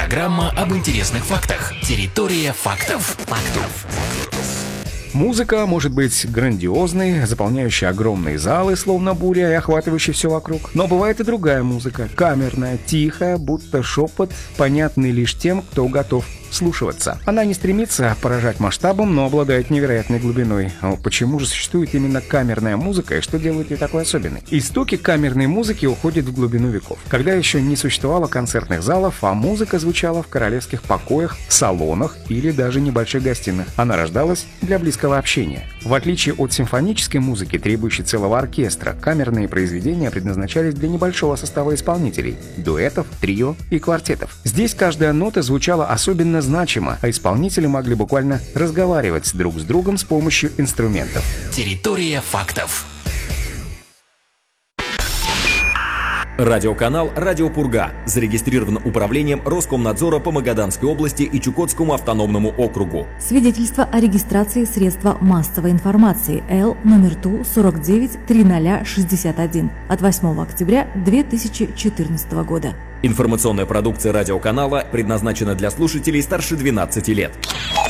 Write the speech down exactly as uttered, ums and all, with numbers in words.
Программа об интересных фактах. Территория фактов. Фактов. Музыка может быть грандиозной, заполняющей огромные залы, словно буря, и охватывающей все вокруг. Но бывает и другая музыка, камерная, тихая, будто шепот, понятный лишь тем, кто готов вслушиваться. Она не стремится поражать масштабом, но обладает невероятной глубиной. Но почему же существует именно камерная музыка и что делает ее такой особенной? Истоки камерной музыки уходят в глубину веков, когда еще не существовало концертных залов, а музыка звучала в королевских покоях, салонах или даже небольших гостиных. Она рождалась для близкого общения. В отличие от симфонической музыки, требующей целого оркестра, камерные произведения предназначались для небольшого состава исполнителей – дуэтов, трио и квартетов. Здесь каждая нота звучала особенно значимо, а исполнители могли буквально разговаривать друг с другом с помощью инструментов. Территория фактов. Радиоканал «Радио Пурга» зарегистрирован управлением Роскомнадзора по Магаданской области и Чукотскому автономному округу. Свидетельство о регистрации средства массовой информации Л номер Ту сорок девять триста шестьдесят один от восьмого октября две тысячи четырнадцатого года. Информационная продукция радиоканала предназначена для слушателей старше двенадцати лет.